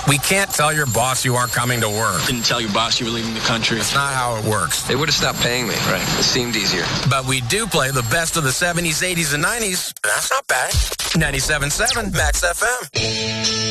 We can't tell your boss you aren't coming to work. Didn't tell your boss you were leaving the country. That's not how it works. They would have stopped paying me. Right. It seemed easier. But we do play the best of the 70s, 80s, and 90s. That's not bad. 97.7 Max FM.